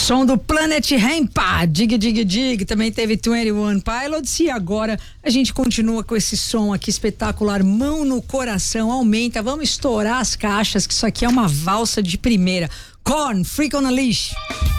Som do Planet Rampa, Dig Dig Dig, também teve 21 Pilots e agora a gente continua com esse som aqui espetacular, Mão no Coração, aumenta, vamos estourar as caixas que isso aqui é uma valsa de primeira. Korn, Freak on a Leash.